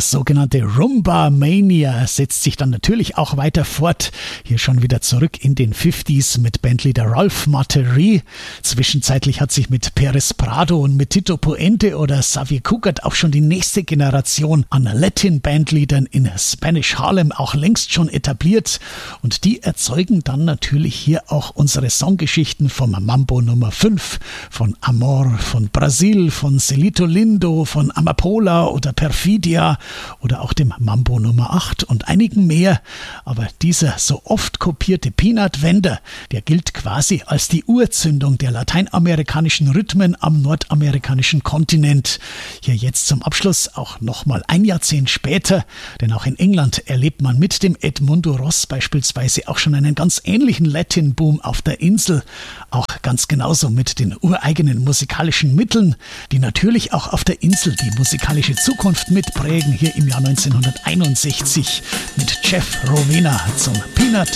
sogenannte Rumba Mania setzt sich dann natürlich auch weiter fort. Hier schon wieder zurück in den 50s mit Bandleader Ralph Marterie. Zwischenzeitlich hat sich mit Perez Prado und mit Tito Puente oder Xavier Cugat auch schon die nächste Generation an Latin-Bandleadern in Spanish Harlem auch längst schon etabliert. Und die erzeugen dann natürlich hier auch unsere Songgeschichten vom Mambo Nummer 5, von Amor, von Brasil, von Celito Lindo, von Amapola oder Perfidia oder auch dem Mambo Nummer 8 und einigen mehr. Aber dieser so oft kopierte Peanut Wender, der gilt quasi als die Urzündung der lateinamerikanischen Rhythmen am nordamerikanischen Kontinent. Hier jetzt zum Abschluss auch nochmal ein Jahrzehnt später, denn auch in England erlebt man mit dem Edmundo Ross beispielsweise auch schon einen ganz ähnlichen Latin-Boom auf der Insel. Auch ganz genauso mit den ureigenen musikalischen Mitteln, die natürlich auch auf der Insel die musikalische Zukunft mitprägen, hier im Jahr 1961 mit Jeff Rovena zum Peanut